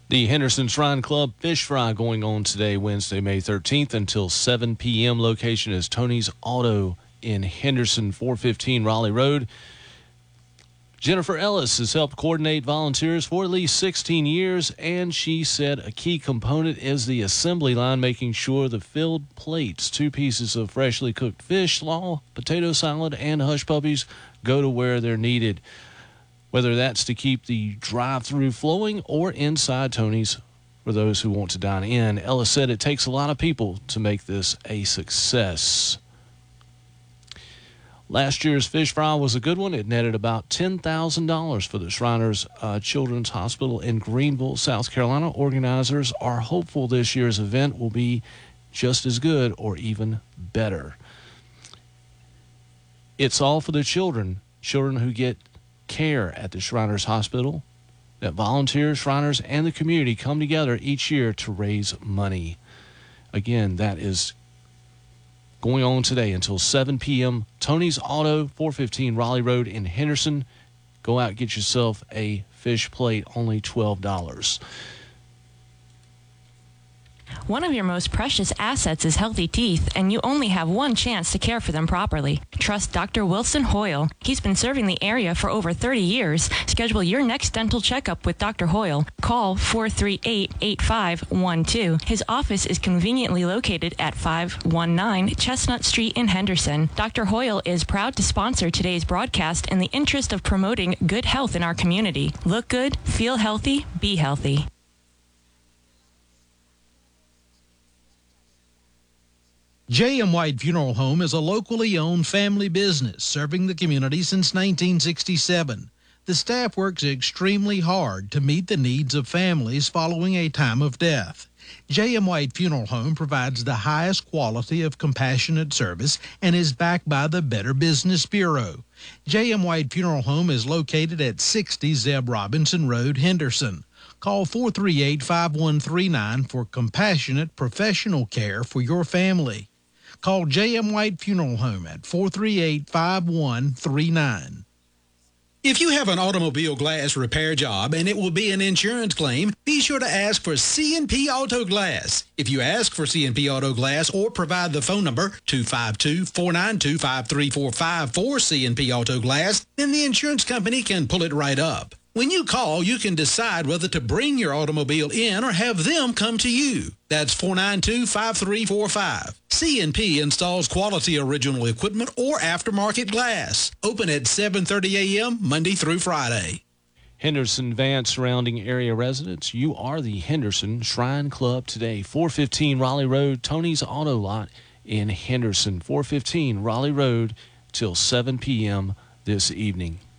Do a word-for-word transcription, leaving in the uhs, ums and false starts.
The Henderson Shrine Club Fish Fry going on today, Wednesday, May thirteenth, until seven p.m. Location is Tony's Auto in Henderson, four fifteen Raleigh Road. Jennifer Ellis has helped coordinate volunteers for at least sixteen years, and she said a key component is the assembly line, making sure the filled plates, two pieces of freshly cooked fish, slaw, potato salad, and hush puppies go to where they're needed, whether that's to keep the drive-through flowing or inside Tony's for those who want to dine in. Ellis said it takes a lot of people to make this a success. Last year's fish fry was a good one. It netted about ten thousand dollars for the Shriners uh, Children's Hospital in Greenville, South Carolina. Organizers are hopeful this year's event will be just as good or even better. It's all for the children, children who get care at the Shriners Hospital, that volunteers, Shriners, and the community come together each year to raise money. Again, that is going on today until seven p.m. Tony's Auto, four fifteen Raleigh Road in Henderson. Go out and get yourself a fish plate, only twelve dollars. One of your most precious assets is healthy teeth, and you only have one chance to care for them properly. Trust Doctor Wilson Hoyle. He's been serving the area for over thirty years. Schedule your next dental checkup with Doctor Hoyle. Call four three eight, eight five one two. His office is conveniently located at five one nine Chestnut Street in Henderson. Doctor Hoyle is proud to sponsor today's broadcast in the interest of promoting good health in our community. Look good, feel healthy, be healthy. J M. White Funeral Home is a locally owned family business serving the community since nineteen sixty-seven. The staff works extremely hard to meet the needs of families following a time of death. J M. White Funeral Home provides the highest quality of compassionate service and is backed by the Better Business Bureau. J M. White Funeral Home is located at sixty Zeb Robinson Road, Henderson. Call four three eight, five one three nine for compassionate professional care for your family. Call J M. White Funeral Home at four three eight, five one three nine. If you have an automobile glass repair job and it will be an insurance claim, be sure to ask for C and P Auto Glass. If you ask for C and P Auto Glass or provide the phone number two five two, four nine two, five three four five for C and P Auto Glass, then the insurance company can pull it right up. When you call, you can decide whether to bring your automobile in or have them come to you. That's four nine two, five three four five. C and P installs quality original equipment or aftermarket glass. Open at seven thirty a.m. Monday through Friday. Henderson Van surrounding area residents, you are the Henderson Shrine Club today. four fifteen Raleigh Road, Tony's Auto Lot in Henderson. four fifteen Raleigh Road till seven p.m. this evening.